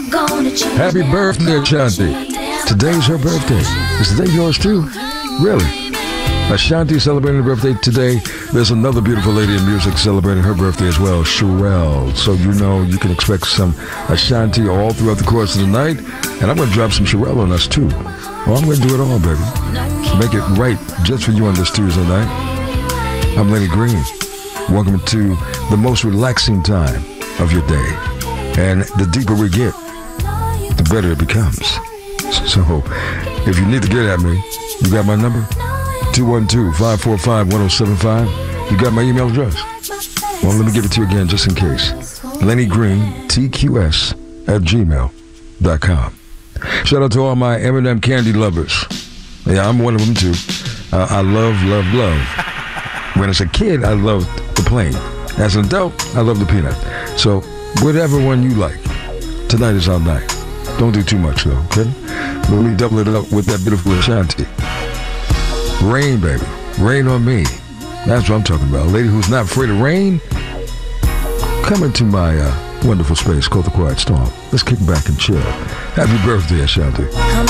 Happy birthday, Ashanti. Today's her birthday. Is today yours too? Really? Ashanti celebrating her birthday today. There's another beautiful lady in music celebrating her birthday as well, Sherelle. So you know you can expect some Ashanti all throughout the course of the night. And I'm going to drop some Sherelle on us too. Well, I'm going to do it all, baby. Make it right just for you on this Tuesday night. I'm Lenny Green. Welcome to the most relaxing time of your day. And the deeper we get, the better it becomes. So if you need to get at me, you got my number? 212-545-1075. You got my email address? Well, let me give it to you again just in case. Lenny Green, TQS@gmail.com. Shout out to all my M&M candy lovers. Yeah, I'm one of them too. I love. When as a kid, I loved the plain. As an adult, I love the peanut. So whatever one you like, tonight is our night. Don't do too much though, okay? Let me double it up with that beautiful Ashanti. Rain, baby. Rain on me. That's what I'm talking about. A lady who's not afraid of rain. Come into my wonderful space called the Quiet Storm. Let's kick back and chill. Happy birthday, Ashanti.